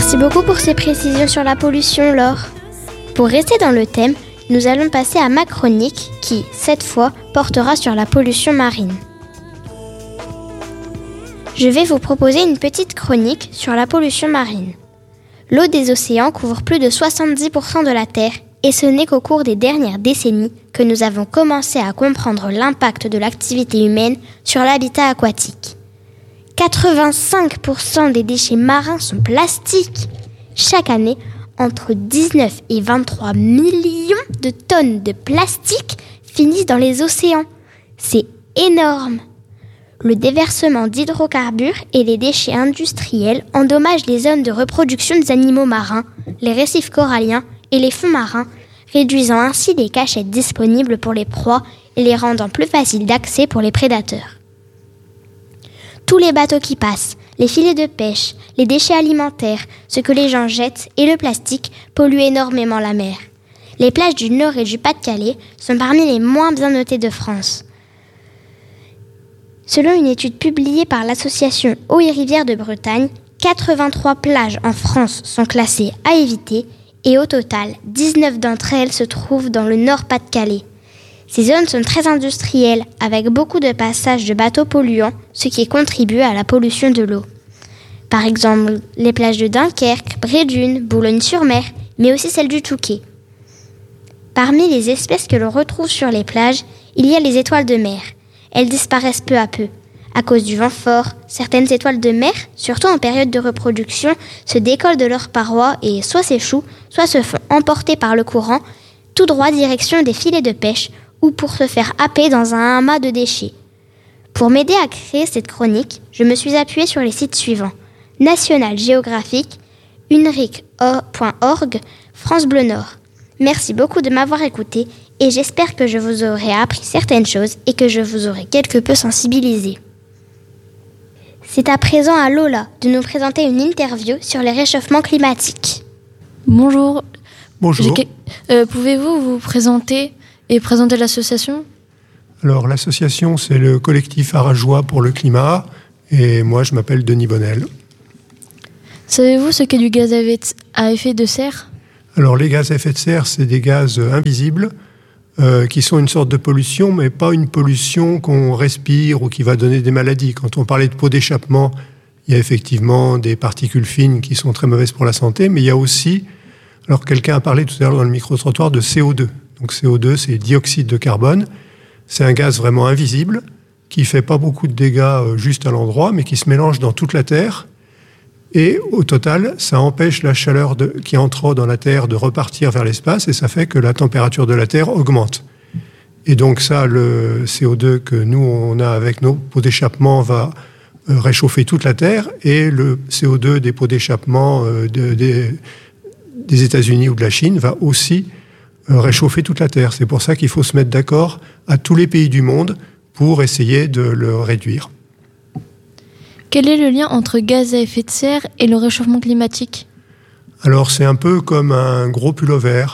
Merci beaucoup pour ces précisions sur la pollution, Laure. Pour rester dans le thème, nous allons passer à ma chronique qui, cette fois, portera sur la pollution marine. Je vais vous proposer une petite chronique sur la pollution marine. L'eau des océans couvre plus de 70% de la Terre et ce n'est qu'au cours des dernières décennies que nous avons commencé à comprendre l'impact de l'activité humaine sur l'habitat aquatique. 85% des déchets marins sont plastiques. Chaque année, entre 19 et 23 millions de tonnes de plastique finissent dans les océans. C'est énorme. Le déversement d'hydrocarbures et les déchets industriels endommagent les zones de reproduction des animaux marins, les récifs coralliens et les fonds marins, réduisant ainsi les cachettes disponibles pour les proies et les rendant plus faciles d'accès pour les prédateurs. Tous les bateaux qui passent, les filets de pêche, les déchets alimentaires, ce que les gens jettent et le plastique polluent énormément la mer. Les plages du Nord et du Pas-de-Calais sont parmi les moins bien notées de France. Selon une étude publiée par l'association Eaux et Rivières de Bretagne, 83 plages en France sont classées à éviter et au total, 19 d'entre elles se trouvent dans le Nord-Pas-de-Calais. Ces zones sont très industrielles, avec beaucoup de passages de bateaux polluants, ce qui contribue à la pollution de l'eau. Par exemple, les plages de Dunkerque, Brédune, Boulogne-sur-Mer, mais aussi celles du Touquet. Parmi les espèces que l'on retrouve sur les plages, il y a les étoiles de mer. Elles disparaissent peu à peu. À cause du vent fort, certaines étoiles de mer, surtout en période de reproduction, se décollent de leurs parois et soit s'échouent, soit se font emporter par le courant, tout droit direction des filets de pêche ou pour se faire happer dans un amas de déchets. Pour m'aider à créer cette chronique, je me suis appuyée sur les sites suivants: National Geographic, unric.org, France Bleu Nord. Merci beaucoup de m'avoir écouté et j'espère que je vous aurai appris certaines choses et que je vous aurai quelque peu sensibilisé. C'est à présent à Lola de nous présenter une interview sur les réchauffements climatiques. Bonjour. Bonjour. Pouvez-vous vous présenter et présenter l'association ? Alors l'association, c'est le collectif Arageois pour le climat et moi je m'appelle Denis Bonnel. Savez-vous ce qu'est du gaz à effet de serre ? Alors les gaz à effet de serre, c'est des gaz invisibles qui sont une sorte de pollution, mais pas une pollution qu'on respire ou qui va donner des maladies. Quand on parlait de pots d'échappement, il y a effectivement des particules fines qui sont très mauvaises pour la santé, mais il y a aussi, alors quelqu'un a parlé tout à l'heure dans le micro-trottoir de CO2. Donc CO2, c'est dioxyde de carbone. C'est un gaz vraiment invisible qui ne fait pas beaucoup de dégâts juste à l'endroit, mais qui se mélange dans toute la Terre. Et au total, ça empêche la chaleur qui entre dans la Terre de repartir vers l'espace et ça fait que la température de la Terre augmente. Et donc ça, le CO2 que nous, on a avec nos pots d'échappement va réchauffer toute la Terre et le CO2 des pots d'échappement des États-Unis ou de la Chine va aussi réchauffer toute la Terre. C'est pour ça qu'il faut se mettre d'accord à tous les pays du monde pour essayer de le réduire. Quel est le lien entre gaz à effet de serre et le réchauffement climatique ? Alors c'est un peu comme un gros pullover.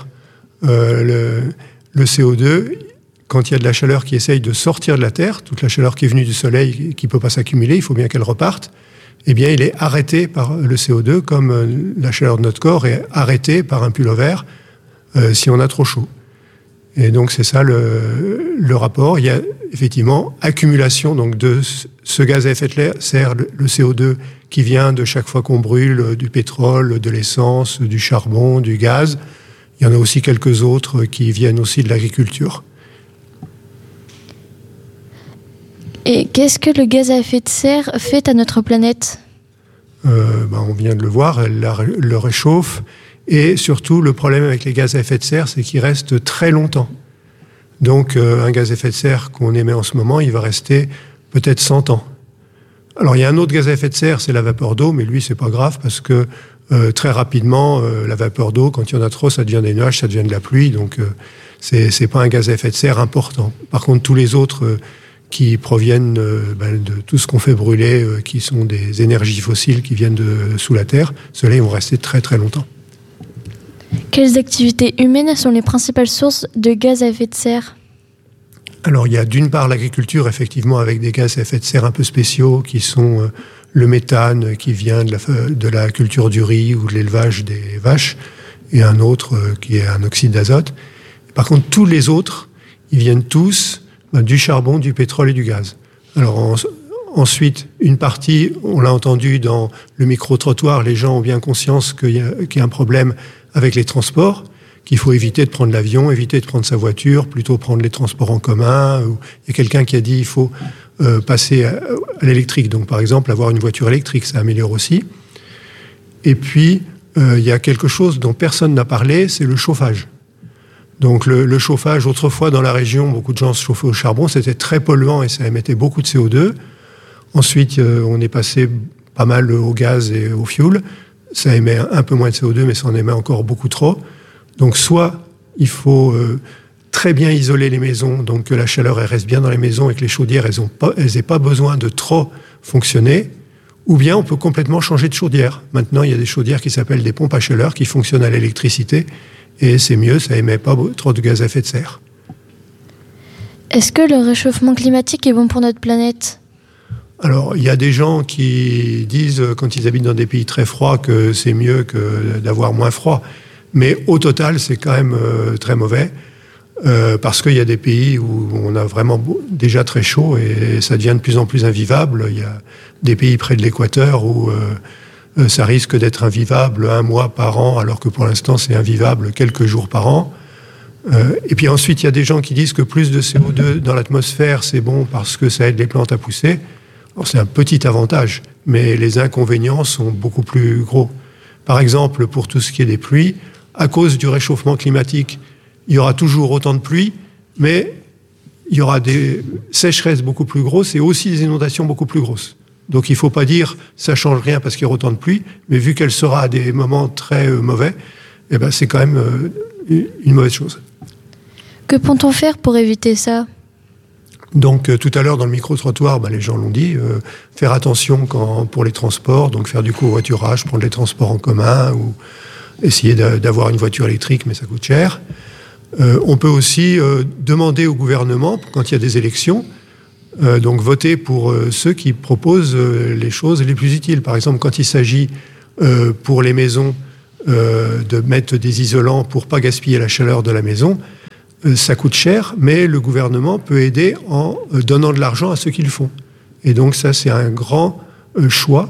Le CO2, quand il y a de la chaleur qui essaye de sortir de la Terre, toute la chaleur qui est venue du Soleil, qui ne peut pas s'accumuler, il faut bien qu'elle reparte, eh bien il est arrêté par le CO2 comme la chaleur de notre corps est arrêtée par un pullover si on a trop chaud. Et donc c'est ça le rapport. Il y a effectivement accumulation donc de ce gaz à effet de serre, le CO2, qui vient de chaque fois qu'on brûle du pétrole, de l'essence, du charbon, du gaz. Il y en a aussi quelques autres qui viennent aussi de l'agriculture. Et qu'est-ce que le gaz à effet de serre fait à notre planète ? On vient de le voir, elle le réchauffe. Et surtout, le problème avec les gaz à effet de serre, c'est qu'ils restent très longtemps. Donc, un gaz à effet de serre qu'on émet en ce moment, il va rester peut-être 100 ans. Alors, il y a un autre gaz à effet de serre, c'est la vapeur d'eau, mais lui, c'est pas grave parce que très rapidement, la vapeur d'eau, quand il y en a trop, ça devient des nuages, ça devient de la pluie. Donc, c'est pas un gaz à effet de serre important. Par contre, tous les autres qui proviennent de tout ce qu'on fait brûler, qui sont des énergies fossiles qui viennent de sous la terre, ceux-là, ils vont rester très très longtemps. Quelles activités humaines sont les principales sources de gaz à effet de serre ? Alors, il y a d'une part l'agriculture, effectivement, avec des gaz à effet de serre un peu spéciaux, qui sont le méthane qui vient de la culture du riz ou de l'élevage des vaches, et un autre qui est un oxyde d'azote. Par contre, tous les autres, ils viennent tous du charbon, du pétrole et du gaz. Alors ensuite, une partie, on l'a entendu dans le micro-trottoir, les gens ont bien conscience qu'il y a un problème avec les transports, qu'il faut éviter de prendre l'avion, éviter de prendre sa voiture, plutôt prendre les transports en commun. Il y a quelqu'un qui a dit qu'il faut passer à l'électrique. Donc, par exemple, avoir une voiture électrique, ça améliore aussi. Et puis, il y a quelque chose dont personne n'a parlé, c'est le chauffage. Donc, le chauffage, autrefois, dans la région, beaucoup de gens se chauffaient au charbon, c'était très polluant et ça émettait beaucoup de CO2. Ensuite, on est passé pas mal au gaz et au fioul. Ça émet un peu moins de CO2, mais ça en émet encore beaucoup trop. Donc, soit il faut très bien isoler les maisons, donc que la chaleur elle reste bien dans les maisons et que les chaudières elles n'aient pas besoin de trop fonctionner, ou bien on peut complètement changer de chaudière. Maintenant, il y a des chaudières qui s'appellent des pompes à chaleur qui fonctionnent à l'électricité et c'est mieux, ça émet pas trop de gaz à effet de serre. Est-ce que le réchauffement climatique est bon pour notre planète ? Alors, il y a des gens qui disent, quand ils habitent dans des pays très froids, que c'est mieux que d'avoir moins froid. Mais au total, c'est quand même très mauvais. Parce qu'il y a des pays où on a vraiment déjà très chaud et ça devient de plus en plus invivable. Il y a des pays près de l'équateur où ça risque d'être invivable 1 mois par an, alors que pour l'instant c'est invivable quelques jours par an. Et puis ensuite, il y a des gens qui disent que plus de CO2 dans l'atmosphère, c'est bon parce que ça aide les plantes à pousser. Alors, c'est un petit avantage, mais les inconvénients sont beaucoup plus gros. Par exemple, pour tout ce qui est des pluies, à cause du réchauffement climatique, il y aura toujours autant de pluie, mais il y aura des sécheresses beaucoup plus grosses et aussi des inondations beaucoup plus grosses. Donc il ne faut pas dire ça ne change rien parce qu'il y aura autant de pluie, mais vu qu'elle sera à des moments très mauvais, eh ben, c'est quand même une mauvaise chose. Que peut-on faire pour éviter ça ? Donc tout à l'heure dans le micro-trottoir, les gens l'ont dit, faire attention pour les transports, donc faire du covoiturage, prendre les transports en commun ou essayer d'avoir une voiture électrique, mais ça coûte cher. On peut aussi demander au gouvernement, quand il y a des élections, donc voter pour ceux qui proposent les choses les plus utiles. Par exemple, quand il s'agit pour les maisons de mettre des isolants pour ne pas gaspiller la chaleur de la maison, ça coûte cher, mais le gouvernement peut aider en donnant de l'argent à ceux qui le font. Et donc ça, c'est un grand choix.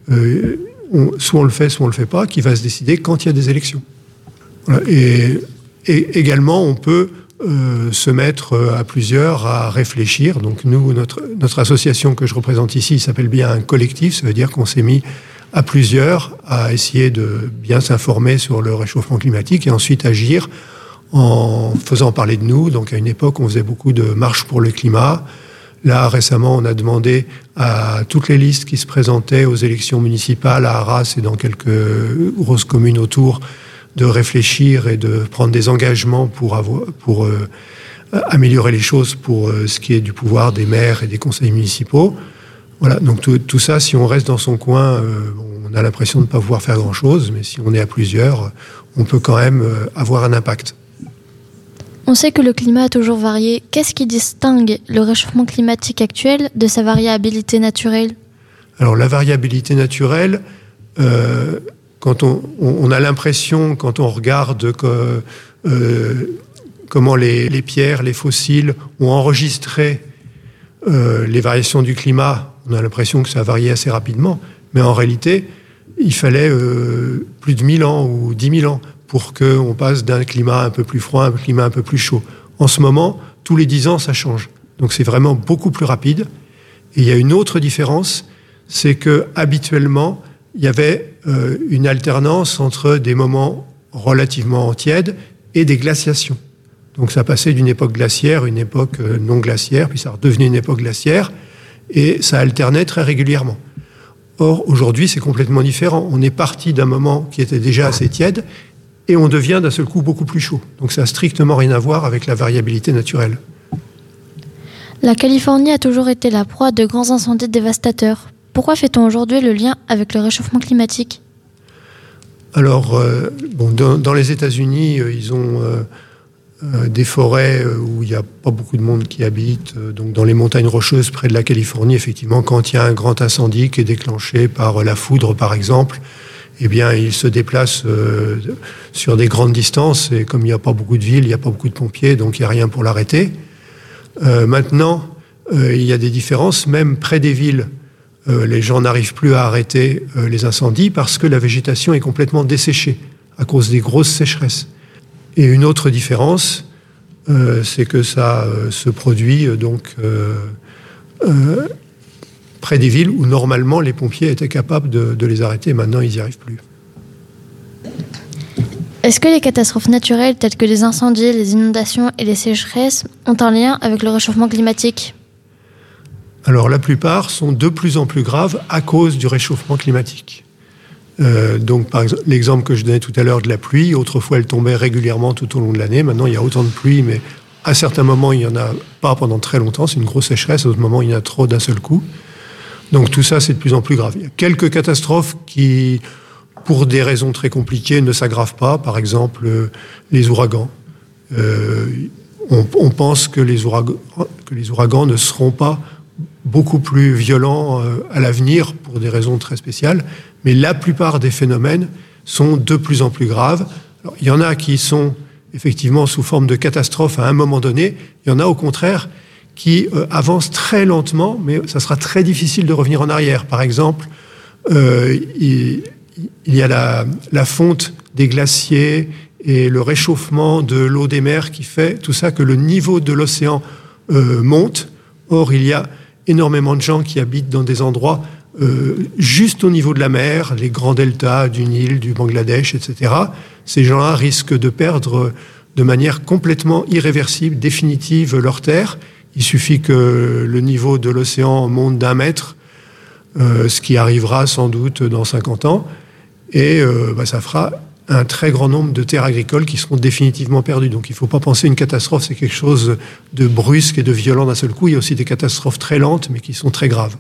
Soit on le fait, soit on ne le fait pas, qui va se décider quand il y a des élections. Voilà. Et également, on peut se mettre à plusieurs à réfléchir. Donc nous, notre association que je représente ici s'appelle bien un collectif. Ça veut dire qu'on s'est mis à plusieurs à essayer de bien s'informer sur le réchauffement climatique et ensuite agir en faisant parler de nous. Donc à une époque, on faisait beaucoup de marches pour le climat. Là, récemment, on a demandé à toutes les listes qui se présentaient aux élections municipales à Arras et dans quelques grosses communes autour de réfléchir et de prendre des engagements pour améliorer les choses pour ce qui est du pouvoir des maires et des conseils municipaux. Voilà, donc tout ça, si on reste dans son coin, on a l'impression de ne pas pouvoir faire grand-chose, mais si on est à plusieurs, on peut quand même avoir un impact. On sait que le climat a toujours varié. Qu'est-ce qui distingue le réchauffement climatique actuel de sa variabilité naturelle ? Alors la variabilité naturelle, quand on a l'impression, quand on regarde comment les pierres, les fossiles ont enregistré les variations du climat, on a l'impression que ça a varié assez rapidement. Mais en réalité, il fallait plus de 1000 ans ou 10 000 ans pour qu'on passe d'un climat un peu plus froid à un climat un peu plus chaud. En ce moment, tous les 10 ans, ça change. Donc c'est vraiment beaucoup plus rapide. Et il y a une autre différence, c'est que habituellement, il y avait une alternance entre des moments relativement tièdes et des glaciations. Donc ça passait d'une époque glaciaire à une époque non glaciaire, puis ça redevenait une époque glaciaire, et ça alternait très régulièrement. Or, aujourd'hui, c'est complètement différent. On est parti d'un moment qui était déjà assez tiède, et on devient d'un seul coup beaucoup plus chaud. Donc ça n'a strictement rien à voir avec la variabilité naturelle. La Californie a toujours été la proie de grands incendies dévastateurs. Pourquoi fait-on aujourd'hui le lien avec le réchauffement climatique ? Alors, dans les États-Unis, ils ont des forêts où il n'y a pas beaucoup de monde qui habite, donc dans les montagnes rocheuses près de la Californie, effectivement, quand il y a un grand incendie qui est déclenché par la foudre, par exemple, eh bien, il se déplace sur des grandes distances, et comme il n'y a pas beaucoup de villes, il n'y a pas beaucoup de pompiers, donc il n'y a rien pour l'arrêter. Maintenant, il y a des différences, même près des villes, les gens n'arrivent plus à arrêter les incendies parce que la végétation est complètement desséchée à cause des grosses sécheresses. Et une autre différence, c'est que ça se produit près des villes où normalement les pompiers étaient capables de les arrêter. Maintenant, ils n'y arrivent plus. Est-ce que les catastrophes naturelles telles que les incendies, les inondations et les sécheresses ont un lien avec le réchauffement climatique ? Alors la plupart sont de plus en plus graves à cause du réchauffement climatique. Donc par exemple, l'exemple que je donnais tout à l'heure de la pluie, autrefois elle tombait régulièrement tout au long de l'année, maintenant il y a autant de pluie, mais à certains moments il n'y en a pas pendant très longtemps, c'est une grosse sécheresse, à d'autres moments il y en a trop d'un seul coup. Donc tout ça c'est de plus en plus grave. Il y a quelques catastrophes qui, pour des raisons très compliquées, ne s'aggravent pas, par exemple les ouragans. On pense que les ouragans ne seront pas beaucoup plus violents à l'avenir pour des raisons très spéciales, mais la plupart des phénomènes sont de plus en plus graves. Alors, il y en a qui sont effectivement sous forme de catastrophes à un moment donné, il y en a au contraire qui avancent très lentement, mais ça sera très difficile de revenir en arrière. Par exemple, il y a la fonte des glaciers et le réchauffement de l'eau des mers qui fait tout ça que le niveau de l'océan monte. Or, il y a énormément de gens qui habitent dans des endroits juste au niveau de la mer, les grands deltas du Nil, du Bangladesh, etc. Ces gens-là risquent de perdre de manière complètement irréversible, définitive, leur terre. Il suffit que le niveau de l'océan monte d'1 mètre, ce qui arrivera sans doute dans 50 ans, et ça fera un très grand nombre de terres agricoles qui seront définitivement perdues. Donc il ne faut pas penser une catastrophe, c'est quelque chose de brusque et de violent d'un seul coup. Il y a aussi des catastrophes très lentes, mais qui sont très graves.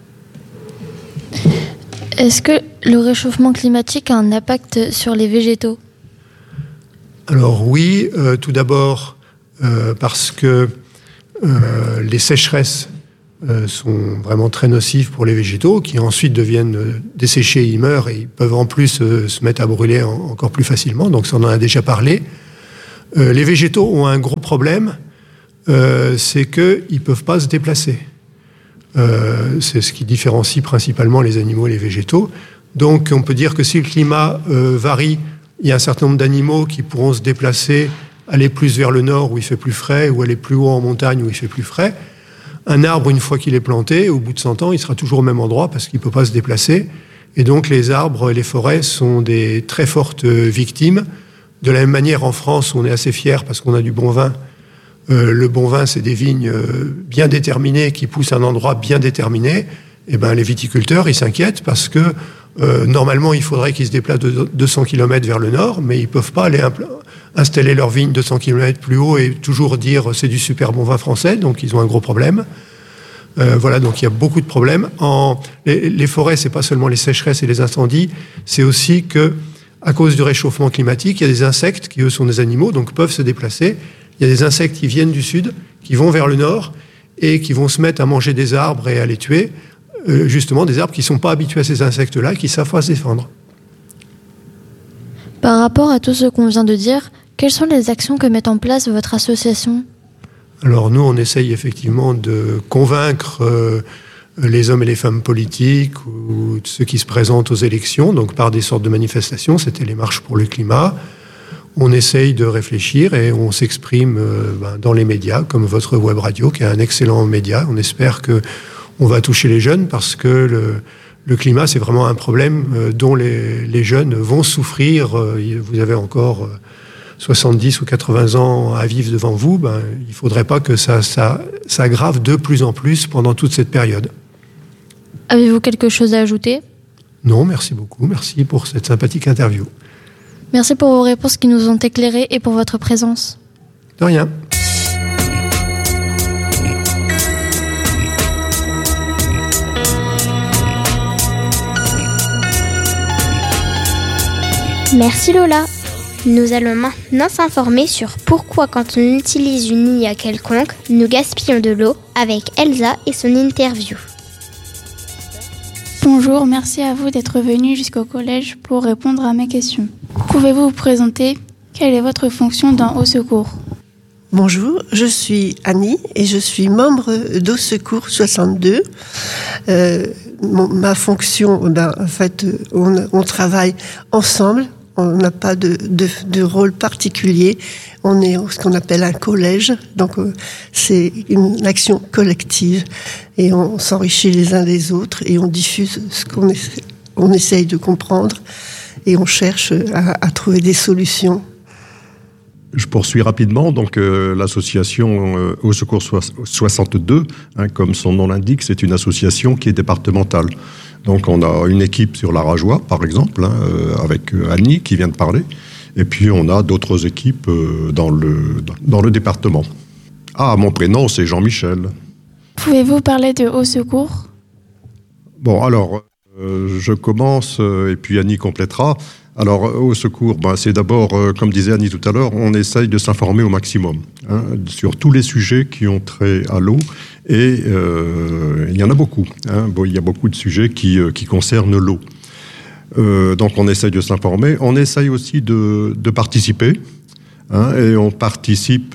Est-ce que le réchauffement climatique a un impact sur les végétaux ? Alors oui, tout d'abord parce que les sécheresses sont vraiment très nocives pour les végétaux, qui ensuite deviennent desséchés, ils meurent, et ils peuvent en plus se mettre à brûler encore plus facilement, donc ça on en a déjà parlé. Les végétaux ont un gros problème, c'est qu'ils ne peuvent pas se déplacer. C'est ce qui différencie principalement les animaux et les végétaux. Donc on peut dire que si le climat varie, il y a un certain nombre d'animaux qui pourront se déplacer, aller plus vers le nord où il fait plus frais, ou aller plus haut en montagne où il fait plus frais. Un arbre, une fois qu'il est planté, au bout de 100 ans, il sera toujours au même endroit parce qu'il ne peut pas se déplacer. Et donc les arbres et les forêts sont des très fortes victimes. De la même manière, en France, on est assez fiers parce qu'on a du bon vin. Le bon vin, c'est des vignes bien déterminées qui poussent à un endroit bien déterminé. Et ben, les viticulteurs, ils s'inquiètent parce que normalement, il faudrait qu'ils se déplacent de 200 km vers le nord, mais ils ne peuvent pas aller installer leur vigne 200 km plus haut et toujours dire c'est du super bon vin français, donc ils ont un gros problème. Voilà, donc il y a beaucoup de problèmes. Les forêts, c'est pas seulement les sécheresses et les incendies, c'est aussi que à cause du réchauffement climatique, il y a des insectes qui, eux, sont des animaux, donc peuvent se déplacer. Il y a des insectes qui viennent du sud, qui vont vers le nord et qui vont se mettre à manger des arbres et à les tuer. Justement, des arbres qui ne sont pas habitués à ces insectes-là et qui savent pas se défendre. Par rapport à tout ce qu'on vient de dire, quelles sont les actions que met en place votre association ? Alors nous, on essaye effectivement de convaincre les hommes et les femmes politiques ou ceux qui se présentent aux élections, donc par des sortes de manifestations, c'était les marches pour le climat. On essaye de réfléchir et on s'exprime dans les médias, comme votre web radio, qui est un excellent média. On espère qu'on va toucher les jeunes parce que le climat, c'est vraiment un problème dont les jeunes vont souffrir. Vous avez encore 70 ou 80 ans à vivre devant vous. Il ne faudrait pas que ça s'aggrave de plus en plus pendant toute cette période. Avez-vous quelque chose à ajouter ? Non, merci beaucoup. Merci pour cette sympathique interview. Merci pour vos réponses qui nous ont éclairés et pour votre présence. De rien. Merci Lola. Nous allons maintenant s'informer sur pourquoi quand on utilise une IA quelconque, nous gaspillons de l'eau avec Elsa et son interview. Bonjour, merci à vous d'être venu jusqu'au collège pour répondre à mes questions. Pouvez-vous vous présenter? Quelle est votre fonction dans Au Secours? Bonjour, je suis Annie et je suis membre d'Au Secours 62. Ma fonction, en fait, on travaille ensemble. On n'a pas de rôle particulier. On est ce qu'on appelle un collège. Donc, c'est une action collective. Et on s'enrichit les uns des autres et on diffuse ce on essaye de comprendre et on cherche à trouver des solutions. Je poursuis rapidement. Donc, l'association Au Secours 62, comme son nom l'indique, c'est une association qui est départementale. Donc, on a une équipe sur la Rajoie, par exemple, avec Annie qui vient de parler. Et puis, on a d'autres équipes dans le département. Ah, mon prénom, c'est Jean-Michel. Pouvez-vous parler de Au Secours? Bon, alors, je commence et puis Annie complétera. Alors, Au Secours, c'est d'abord, comme disait Annie tout à l'heure, on essaye de s'informer au maximum sur tous les sujets qui ont trait à l'eau. Et il y en a beaucoup. Il y a beaucoup de sujets qui concernent l'eau. Donc, on essaye de s'informer. On essaye aussi de participer. Et on participe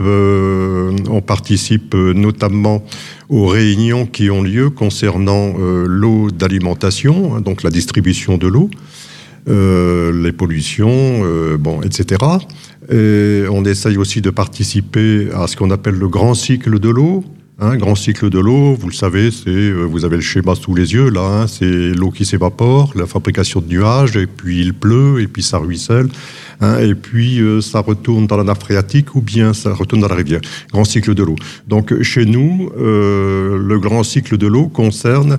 notamment aux réunions qui ont lieu concernant l'eau d'alimentation, donc la distribution de l'eau. Les pollutions, etc. Et on essaye aussi de participer à ce qu'on appelle le grand cycle de l'eau. Grand cycle de l'eau, vous le savez, vous avez le schéma sous les yeux, là, c'est l'eau qui s'évapore, la fabrication de nuages, et puis il pleut, et puis ça ruisselle, et puis ça retourne dans la nappe phréatique, ou bien ça retourne dans la rivière. Grand cycle de l'eau. Donc chez nous, le grand cycle de l'eau concerne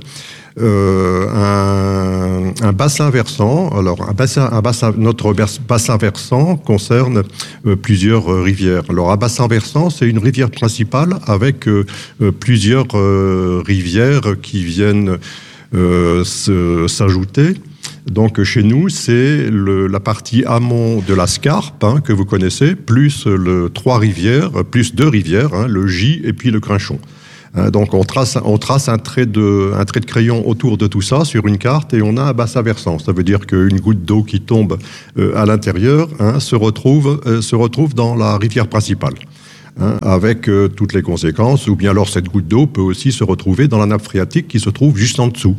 un bassin versant. Alors, notre bassin versant concerne plusieurs rivières. Alors, un bassin versant, c'est une rivière principale avec plusieurs rivières qui viennent s'ajouter. Donc, chez nous, c'est la partie amont de la Scarpe, que vous connaissez, plus deux rivières, le Gy et puis le Crinchon. Donc on trace un trait de crayon autour de tout ça sur une carte et on a un bassin versant. Ça veut dire qu'une goutte d'eau qui tombe à l'intérieur se retrouve dans la rivière principale, avec toutes les conséquences. Ou bien alors cette goutte d'eau peut aussi se retrouver dans la nappe phréatique qui se trouve juste en dessous.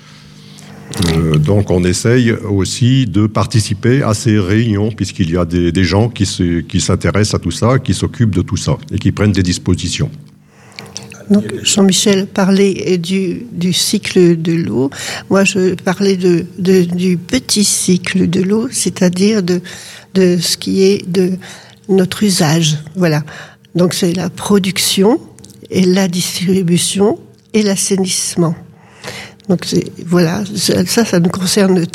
Donc on essaye aussi de participer à ces réunions puisqu'il y a des gens qui s'intéressent à tout ça, qui s'occupent de tout ça et qui prennent des dispositions. Donc, Jean-Michel parlait du cycle de l'eau. Moi, je parlais du petit cycle de l'eau, c'est-à-dire de ce qui est de notre usage. Voilà. Donc, c'est la production et la distribution et l'assainissement. Donc, voilà. Ça nous concerne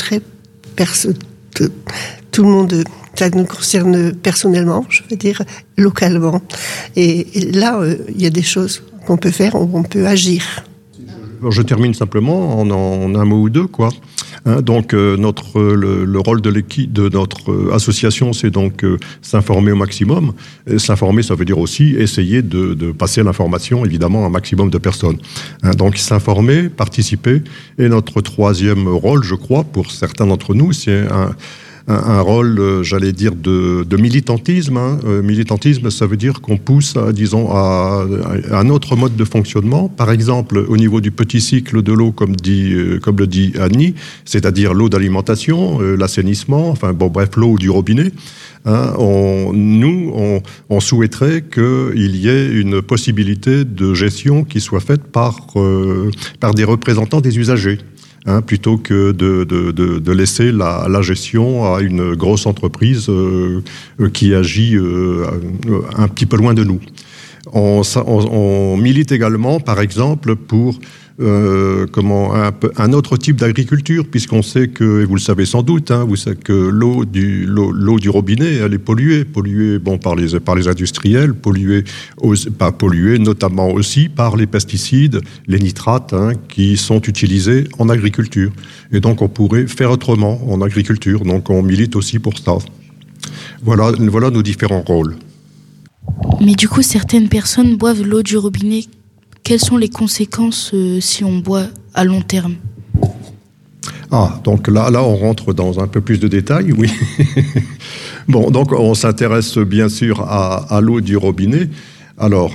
tout le monde. Ça nous concerne personnellement, je veux dire, localement. Et là, il y a des choses qu'on peut faire, on peut agir. Je termine simplement en un mot ou deux, quoi. Donc, le rôle de notre association, c'est donc s'informer au maximum. Et s'informer, ça veut dire aussi essayer de passer l'information, évidemment, à un maximum de personnes. Donc, s'informer, participer. Et notre troisième rôle, je crois, pour certains d'entre nous, c'est un rôle, j'allais dire, de militantisme. Militantisme, ça veut dire qu'on pousse, disons, à un autre mode de fonctionnement. Par exemple, au niveau du petit cycle de l'eau, comme le dit Annie, c'est-à-dire l'eau d'alimentation, l'assainissement, l'eau du robinet. On souhaiterait qu'il y ait une possibilité de gestion qui soit faite par des représentants des usagers. Plutôt que de laisser la gestion à une grosse entreprise qui agit un petit peu loin de nous. On milite également, par exemple, pour un autre type d'agriculture, puisqu'on sait que, et vous le savez sans doute, vous savez que l'eau du robinet, elle est polluée par les industriels, polluée notamment aussi par les pesticides, les nitrates, qui sont utilisés en agriculture. Et donc on pourrait faire autrement en agriculture. Donc on milite aussi pour ça. Voilà nos différents rôles. Mais du coup, certaines personnes boivent l'eau du robinet. Quelles sont les conséquences si on boit à long terme ? Donc là, on rentre dans un peu plus de détails, oui. Bon, donc on s'intéresse bien sûr à l'eau du robinet. Alors,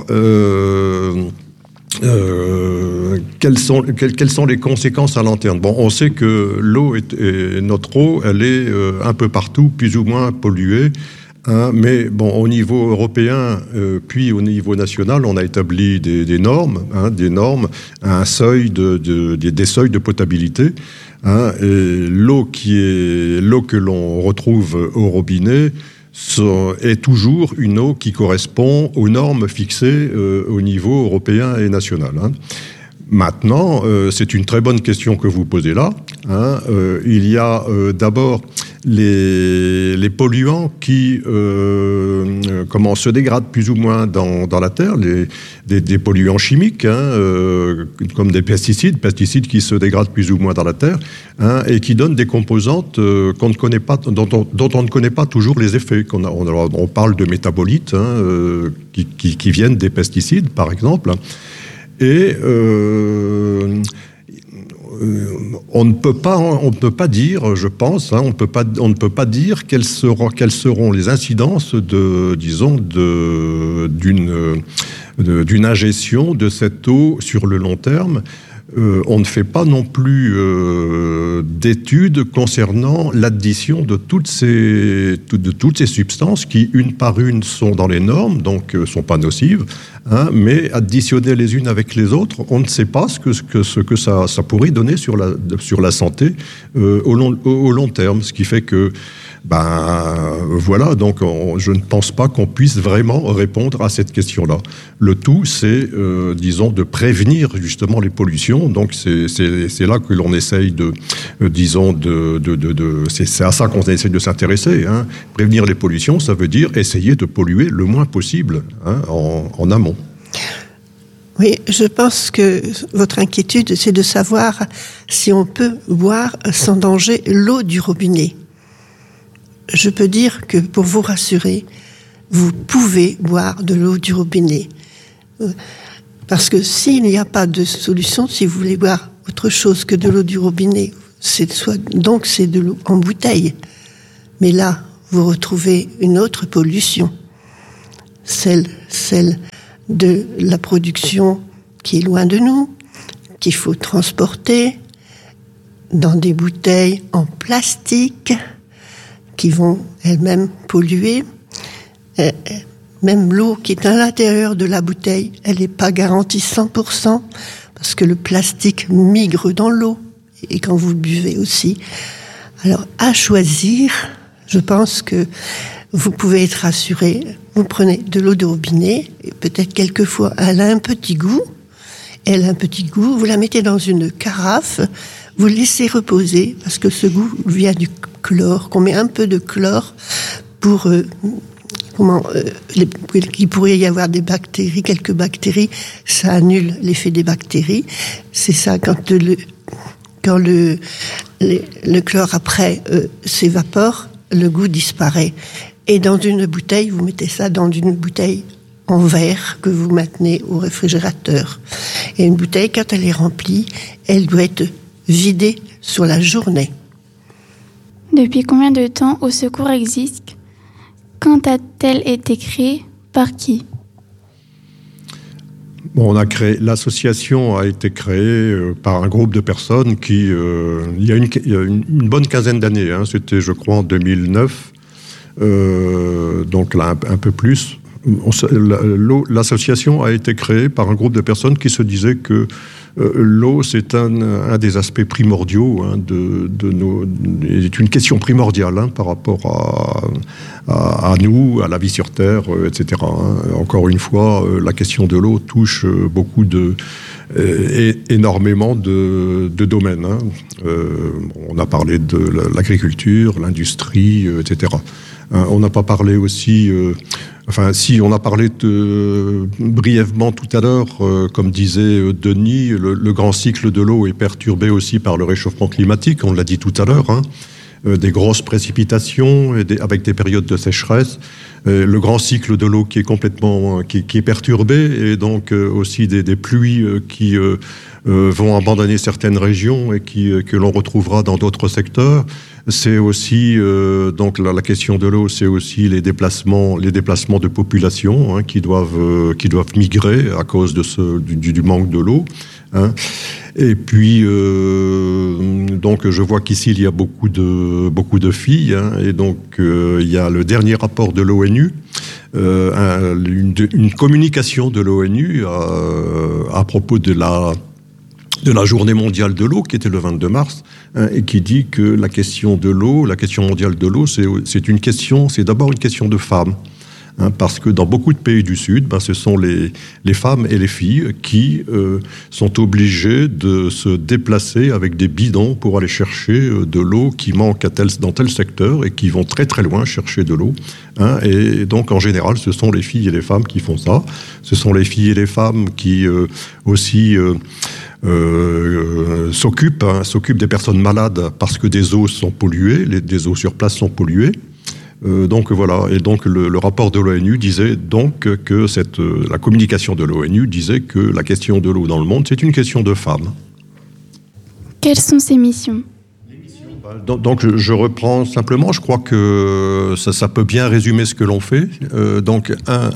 quelles sont les conséquences à long terme ? Bon, on sait que notre eau, elle est un peu partout, plus ou moins polluée. Mais bon, au niveau européen, puis au niveau national, on a établi des normes, un seuil des seuils de potabilité. Et l'eau que l'on retrouve au robinet est toujours une eau qui correspond aux normes fixées au niveau européen et national. Maintenant, c'est une très bonne question que vous posez là. Il y a d'abord les polluants qui se dégradent plus ou moins dans la terre, des polluants chimiques, comme des pesticides qui se dégradent plus ou moins dans la terre, et qui donnent des composantes qu'on ne connaît pas, dont on ne connaît pas toujours les effets. On parle de métabolites qui viennent des pesticides, par exemple. Et on ne peut pas dire, je pense, on ne peut pas dire quelles seront les incidences d'une ingestion de cette eau sur le long terme. On ne fait pas non plus d'études concernant l'addition de toutes ces substances qui, une par une, sont dans les normes, donc sont pas nocives, mais additionnées les unes avec les autres, on ne sait pas ce que ça pourrait donner sur la santé au long terme, ce qui fait que voilà, donc je ne pense pas qu'on puisse vraiment répondre à cette question-là. Le tout, c'est, de prévenir justement les pollutions. Donc c'est là que l'on essaye c'est à ça qu'on essaye de s'intéresser. Prévenir les pollutions, ça veut dire essayer de polluer le moins possible en amont. Oui, je pense que votre inquiétude, c'est de savoir si on peut boire sans danger l'eau du robinet. Je peux dire que pour vous rassurer, vous pouvez boire de l'eau du robinet. Parce que s'il n'y a pas de solution, si vous voulez boire autre chose que de l'eau du robinet, c'est de l'eau en bouteille. Mais là, vous retrouvez une autre pollution, celle de la production qui est loin de nous, qu'il faut transporter dans des bouteilles en plastique, qui vont elles-mêmes polluer. Même l'eau qui est à l'intérieur de la bouteille, elle n'est pas garantie 100%, parce que le plastique migre dans l'eau, et quand vous le buvez aussi. Alors, à choisir, je pense que vous pouvez être rassuré. Vous prenez de l'eau de robinet, et peut-être quelquefois, elle a un petit goût, vous la mettez dans une carafe, vous laissez reposer, parce que ce goût vient du chlore, qu'on met un peu de chlore pour qu'il pourrait y avoir des bactéries, quelques bactéries, ça annule l'effet des bactéries. C'est ça, quand le chlore après s'évapore, le goût disparaît. Et dans une bouteille, vous mettez ça dans une bouteille en verre que vous maintenez au réfrigérateur. Et une bouteille, quand elle est remplie, elle doit être vidée sur la journée. Depuis combien de temps Au Secours existe ? Quand a-t-elle été créée ? Par qui ? L'association a été créée par un groupe de personnes qui, il y a une bonne quinzaine d'années, c'était je crois en 2009, donc là un peu plus. L'association a été créée par un groupe de personnes qui se disaient que l'eau, c'est un des aspects primordiaux c'est une question primordiale par rapport à nous, à la vie sur Terre, etc. Encore une fois, la question de l'eau touche énormément de domaines. On a parlé de l'agriculture, l'industrie, etc. On n'a pas parlé aussi... on a parlé brièvement tout à l'heure, comme disait Denis, le grand cycle de l'eau est perturbé aussi par le réchauffement climatique, on l'a dit tout à l'heure. des grosses précipitations avec des périodes de sécheresse, le grand cycle de l'eau qui est complètement qui est perturbé, et donc aussi des pluies qui vont abandonner certaines régions et que l'on retrouvera dans d'autres secteurs. C'est aussi donc la question de l'eau, c'est aussi les déplacements de population qui doivent migrer à cause de du manque de l'eau. Et puis donc je vois qu'ici il y a beaucoup de filles, et donc il y a le dernier rapport de l'ONU, une communication de l'ONU à propos de la journée mondiale de l'eau, qui était le 22 mars, et qui dit que la question mondiale de l'eau, c'est d'abord une question de femmes. Parce que dans beaucoup de pays du Sud, ce sont les femmes et les filles qui sont obligées de se déplacer avec des bidons pour aller chercher de l'eau qui manque dans tel secteur, et qui vont très très loin chercher de l'eau. Et donc en général, ce sont les filles et les femmes qui font ça. Ce sont les filles et les femmes qui aussi s'occupent des personnes malades parce que des eaux sont polluées, des eaux sur place sont polluées. Donc voilà, et donc le rapport de l'ONU disait donc que la communication de l'ONU disait que la question de l'eau dans le monde, c'est une question de femmes. Quelles sont ces missions ? Donc je reprends simplement, je crois que ça peut bien résumer ce que l'on fait. Donc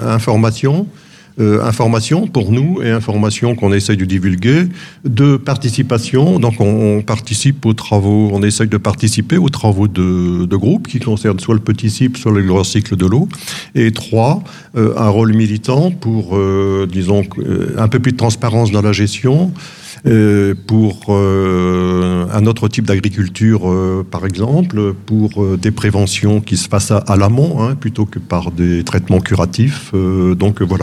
information pour nous, et information qu'on essaye de divulguer, de participation. Donc on participe aux travaux, on essaye de participer aux travaux de groupe qui concernent soit le petit cycle, soit le grand cycle de l'eau. Et 3, un rôle militant pour, disons, un peu plus de transparence dans la gestion, pour un autre type d'agriculture, par exemple, pour des préventions qui se passent à l'amont, plutôt que par des traitements curatifs. Donc voilà.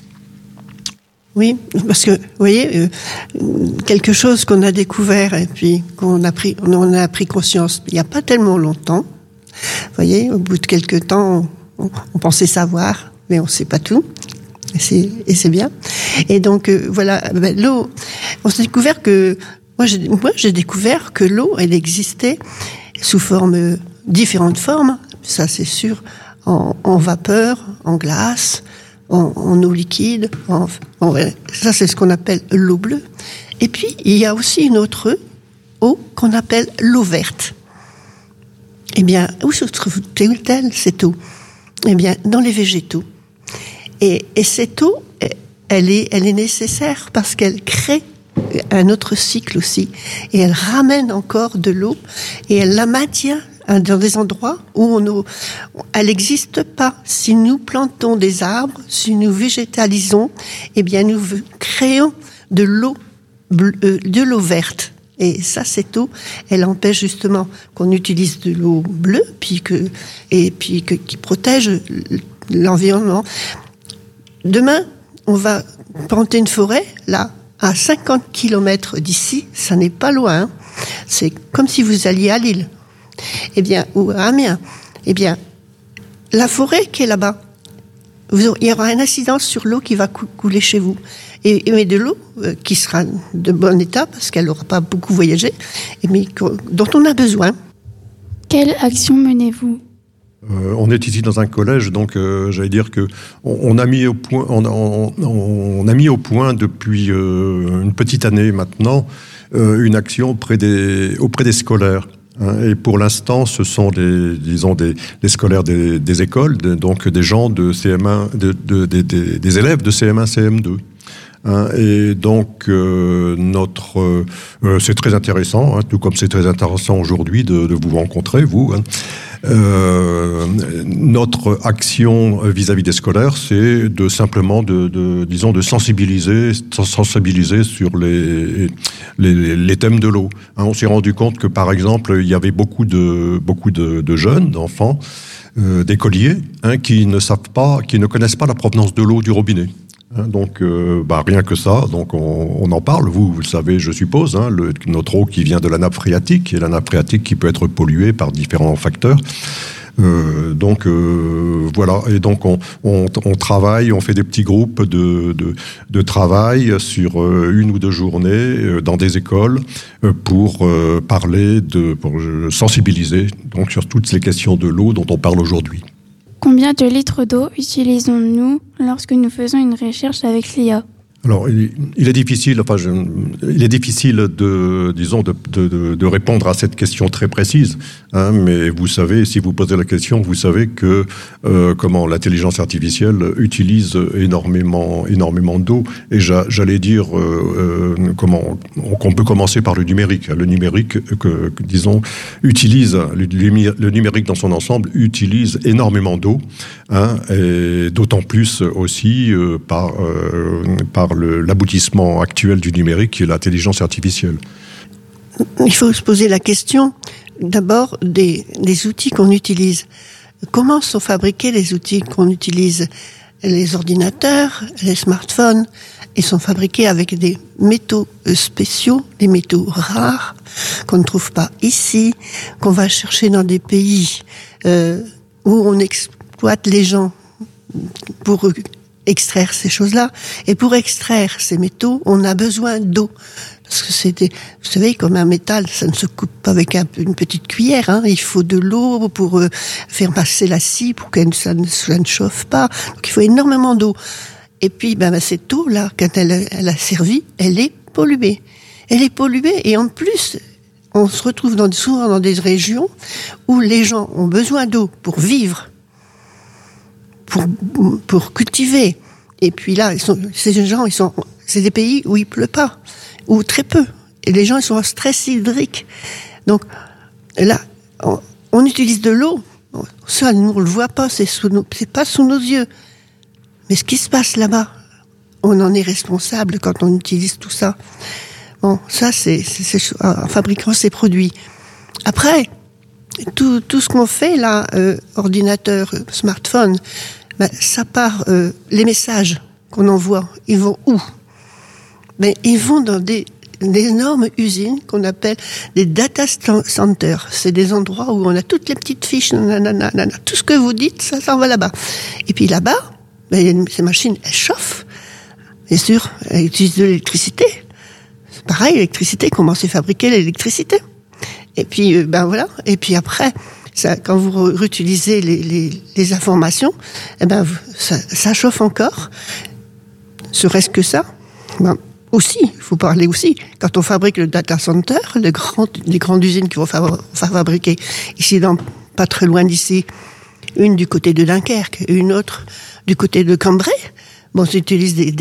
Oui, parce que, vous voyez, quelque chose qu'on a découvert et puis on a pris conscience il n'y a pas tellement longtemps. Vous voyez, au bout de quelques temps, on pensait savoir, mais on ne sait pas tout. Et c'est bien. Et donc, voilà, l'eau, on s'est découvert que... Moi, j'ai découvert que l'eau, elle existait sous différentes formes, ça c'est sûr, en vapeur, en glace, en eau liquide, ça c'est ce qu'on appelle l'eau bleue. Et puis il y a aussi une autre eau qu'on appelle l'eau verte. Eh bien, où se trouve-t-elle cette eau ? Eh bien, dans les végétaux. Et cette eau, elle est nécessaire parce qu'elle crée un autre cycle aussi, et elle ramène encore de l'eau, et elle la maintient dans des endroits où elle n'existe pas. Si nous plantons des arbres, si nous végétalisons, eh bien nous créons de l'eau verte. Et ça, cette eau, elle empêche justement qu'on utilise de l'eau bleue, qui protège l'environnement. Demain, on va planter une forêt, là, à 50 km d'ici, ça n'est pas loin. C'est comme si vous alliez à Lille. Eh bien, ou à Amiens. Eh bien, la forêt qui est là-bas, il y aura une incidence sur l'eau qui va couler chez vous. Et de l'eau qui sera de bon état, parce qu'elle n'aura pas beaucoup voyagé, mais dont on a besoin. Quelle action menez-vous ? On est ici dans un collège, donc j'allais dire que on a mis au point depuis une petite année maintenant une action auprès des scolaires. Et pour l'instant, ce sont des scolaires des écoles, donc des gens de CM1, des élèves de CM1, CM2. Et donc c'est très intéressant, tout comme c'est très intéressant aujourd'hui de vous rencontrer, vous. Notre action vis-à-vis des scolaires, c'est simplement de sensibiliser sur les thèmes de l'eau. On s'est rendu compte que, par exemple, il y avait beaucoup de jeunes, d'enfants, d'écoliers, qui ne connaissent pas la provenance de l'eau du robinet. Donc, rien que ça, donc on en parle. Vous le savez, je suppose, notre eau qui vient de la nappe phréatique, et la nappe phréatique qui peut être polluée par différents facteurs. Donc voilà, et donc on travaille, on fait des petits groupes de travail sur 1 ou 2 journées dans des écoles pour parler, pour sensibiliser donc sur toutes les questions de l'eau dont on parle aujourd'hui. Combien de litres d'eau utilisons-nous lorsque nous faisons une recherche avec l'IA ? Alors, il est difficile de répondre à cette question très précise, hein, mais vous savez, si vous posez la question, vous savez que l'intelligence artificielle utilise énormément d'eau. Et j'allais dire qu'on peut commencer par le numérique. Le numérique, utilise le numérique dans son ensemble utilise énormément d'eau, hein, et d'autant plus aussi par l'aboutissement actuel du numérique qui est l'intelligence artificielle. Il faut se poser la question d'abord des outils qu'on utilise. Comment sont fabriqués les outils qu'on utilise ? Les ordinateurs, les smartphones, ils sont fabriqués avec des métaux spéciaux, des métaux rares qu'on ne trouve pas ici, qu'on va chercher dans des pays où on exploite les gens pour extraire ces choses-là. Et pour extraire ces métaux, on a besoin d'eau. Parce que vous savez, comme un métal, ça ne se coupe pas avec une petite cuillère, hein. Il faut de l'eau pour faire passer la scie, pour que ça ne chauffe pas. Donc il faut énormément d'eau. Et puis, cette eau-là, quand elle a servi, elle est polluée. Elle est polluée, et en plus, on se retrouve souvent dans des régions où les gens ont besoin d'eau pour vivre, pour cultiver. Et puis là, c'est des pays où il pleut pas, ou très peu. Et les gens, ils sont en stress hydrique. Donc, là, on utilise de l'eau. Ça, nous, on le voit pas, c'est pas sous nos yeux. Mais ce qui se passe là-bas, on en est responsable quand on utilise tout ça. Bon, ça, c'est en fabriquant ces produits. Après, tout ce qu'on fait là, ordinateur, smartphone, ça part, les messages qu'on envoie, ils vont où ? Ils vont dans des énormes usines qu'on appelle des data centers. C'est des endroits où on a toutes les petites fiches, tout ce que vous dites, ça s'en va là-bas. Et puis là-bas, ces machines, elles chauffent. Bien sûr, elles utilisent de l'électricité. C'est pareil, l'électricité, comment c'est fabriqué l'électricité ? Et puis, voilà. Et puis après, quand vous réutilisez les informations, ça chauffe encore. Serait-ce que ça ? Aussi, il faut parler aussi, quand on fabrique le data center, les grandes usines qui vont fabriquer ici, pas très loin d'ici, une du côté de Dunkerque, une autre du côté de Cambrai, on utilise des